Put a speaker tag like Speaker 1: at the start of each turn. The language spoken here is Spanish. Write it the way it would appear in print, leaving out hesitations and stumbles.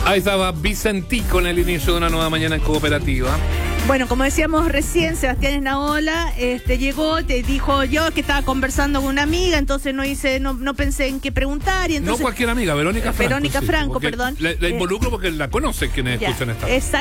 Speaker 1: Ahí estaba Vicentico en el inicio de una nueva mañana en Cooperativa.
Speaker 2: Bueno, como decíamos recién, Sebastián Esnaola llegó, te dijo yo que estaba conversando con una amiga, entonces no pensé en qué preguntar. Y entonces,
Speaker 1: no cualquier amiga, Verónica Franco.
Speaker 2: Verónica Franco, perdón.
Speaker 1: La involucro porque la conocen quienes escuchan esta.